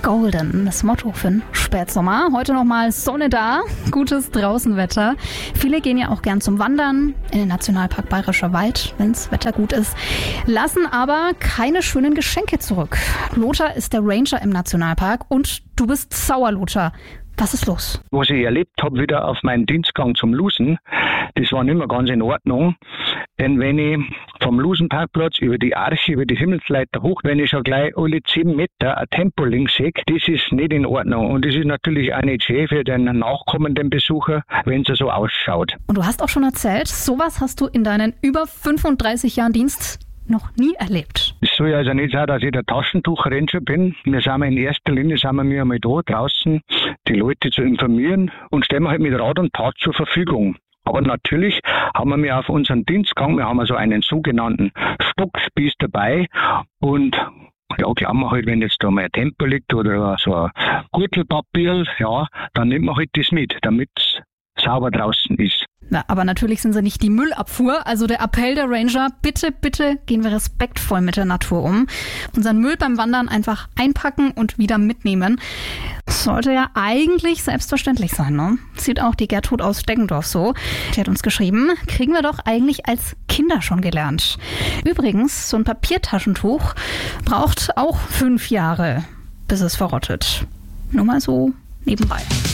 Golden, das Motto für den Spätsommer. Heute nochmal Sonne da, gutes Draußenwetter. Viele gehen ja auch gern zum Wandern in den Nationalpark Bayerischer Wald, wenn das Wetter gut ist, lassen aber keine schönen Geschenke zurück. Lothar ist der Ranger im Nationalpark und du bist sauer, Lothar. Was ist los? Was ich erlebt habe, wieder auf meinen Dienstgang zum Lusen, das war nicht mehr ganz in Ordnung. Denn wenn ich vom Lusenparkplatz über die Arche, über die Himmelsleiter hoch, wenn ich schon gleich alle 10 Meter ein Tempoling sehe, das ist nicht in Ordnung. Und das ist natürlich auch nicht schön für den nachkommenden Besucher, wenn es so ausschaut. Und du hast auch schon erzählt, sowas hast du in deinen über 35 Jahren Dienst noch nie erlebt. Es soll also nicht sein, dass ich der Taschentuchranger bin. Wir sind in erster Linie einmal da draußen, die Leute zu informieren und stellen wir halt mit Rat und Tat zur Verfügung. Aber natürlich haben wir auf unseren Dienstgang, wir haben also einen sogenannten Stockspieß dabei und ja, glauben wir halt, wenn jetzt da mal ein Tempo liegt oder so ein Gürtelpapier, ja, dann nimmt man halt das mit, damit es sauber draußen ist. Na, aber natürlich sind sie nicht die Müllabfuhr. Also der Appell der Ranger, bitte, bitte gehen wir respektvoll mit der Natur um. Unseren Müll beim Wandern einfach einpacken und wieder mitnehmen. Das sollte ja eigentlich selbstverständlich sein, ne? Sieht auch die Gertrud aus Steckendorf so. Die hat uns geschrieben, kriegen wir doch eigentlich als Kinder schon gelernt. Übrigens, so ein Papiertaschentuch braucht auch 5 Jahre, bis es verrottet. Nur mal so nebenbei.